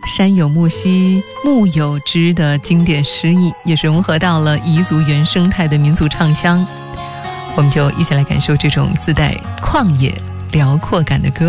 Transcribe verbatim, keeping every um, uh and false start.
山有木兮木有枝的经典诗意，也是融合到了彝族原生态的民族唱腔。我们就一起来感受这种自带旷野辽阔感的歌。